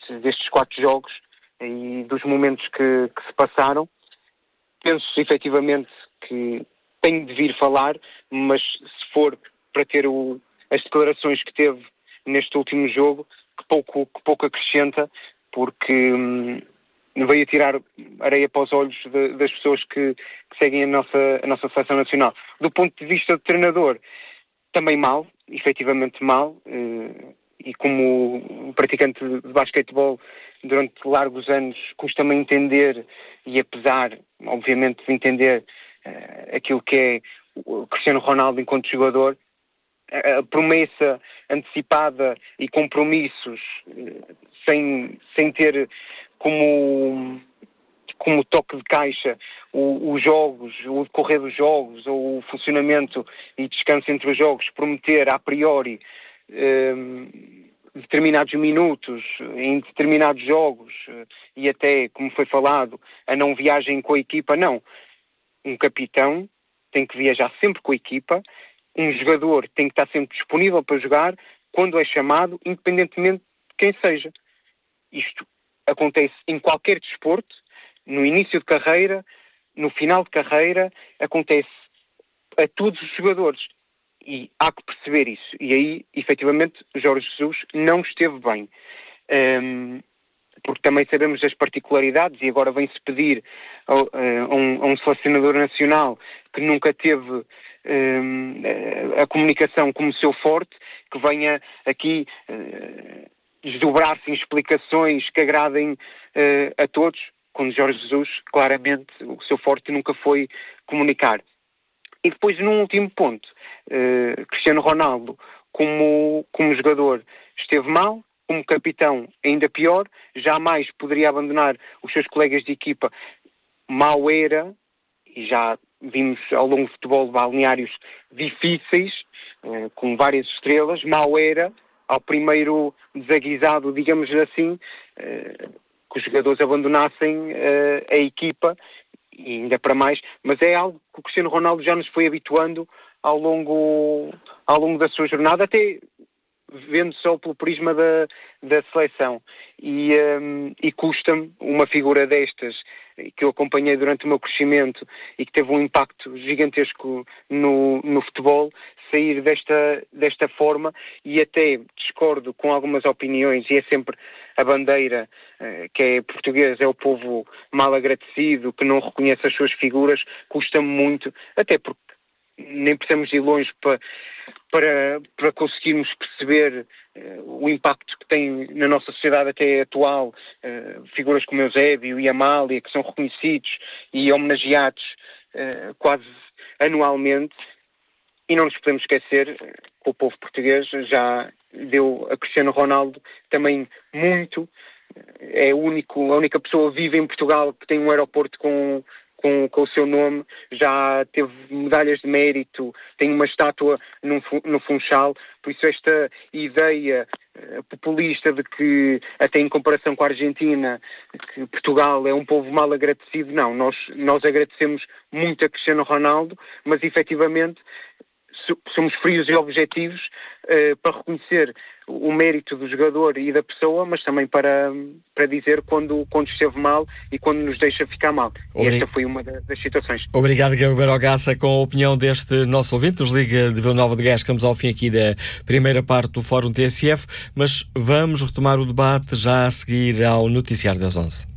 destes 4 jogos e dos momentos que se passaram. Penso efetivamente que tenho de vir falar, mas se for para ter as declarações que teve neste último jogo, que pouco acrescenta, porque veio tirar areia para os olhos das pessoas que seguem a nossa seleção nacional. Do ponto de vista do treinador, também mal, efetivamente mal, e como praticante de basquetebol durante largos anos custa-me entender, e apesar, obviamente, de entender aquilo que é o Cristiano Ronaldo enquanto jogador, a promessa antecipada e compromissos sem ter como toque de caixa os jogos, o decorrer dos jogos ou o funcionamento e descanso entre os jogos, prometer a priori determinados minutos em determinados jogos e até, como foi falado, a não viagem com a equipa. Não. Um capitão tem que viajar sempre com a equipa, um jogador tem que estar sempre disponível para jogar quando é chamado, independentemente de quem seja. Isto acontece em qualquer desporto, no início de carreira, no final de carreira, acontece a todos os jogadores. E há que perceber isso. E aí, efetivamente, Jorge Jesus não esteve bem. Porque também sabemos das particularidades, e agora vem-se pedir a um selecionador nacional que nunca teve a comunicação como seu forte, que venha aqui desdobrar-se em explicações que agradem a todos, quando Jorge Jesus, claramente, o seu forte nunca foi comunicar. E depois, num último ponto, Cristiano Ronaldo, como jogador, esteve mal, como capitão ainda pior, jamais poderia abandonar os seus colegas de equipa. Mau era, e já vimos ao longo do futebol balneários difíceis, com várias estrelas, mau era, ao primeiro desaguisado, digamos assim, que os jogadores abandonassem a equipa, e ainda para mais, mas é algo que o Cristiano Ronaldo já nos foi habituando ao longo da sua jornada, até vendo só pelo prisma da seleção. E custa-me uma figura destas, que eu acompanhei durante o meu crescimento e que teve um impacto gigantesco no futebol, sair desta forma, e até discordo com algumas opiniões, e é sempre a bandeira que é portuguesa, é o povo mal agradecido, que não reconhece as suas figuras. Custa-me muito, até porque nem precisamos ir longe para conseguirmos perceber o impacto que tem na nossa sociedade até atual, figuras como Eusébio e Amália, que são reconhecidos e homenageados quase anualmente, e não nos podemos esquecer que o povo português já deu a Cristiano Ronaldo também muito. É a única pessoa viva em Portugal que tem um aeroporto com o seu nome, já teve medalhas de mérito, tem uma estátua no Funchal. Por isso esta ideia populista de que, até em comparação com a Argentina, que Portugal é um povo mal agradecido, não, nós agradecemos muito a Cristiano Ronaldo, mas efetivamente somos frios e objetivos para reconhecer o mérito do jogador e da pessoa, mas também para dizer quando esteve mal e quando nos deixa ficar mal. E esta foi uma das situações. Obrigado, Gabriel Gaça, com a opinião deste nosso ouvinte, os Liga de Vila Nova de Gaia. Estamos ao fim aqui da primeira parte do Fórum TSF, mas vamos retomar o debate já a seguir ao Noticiário das 11.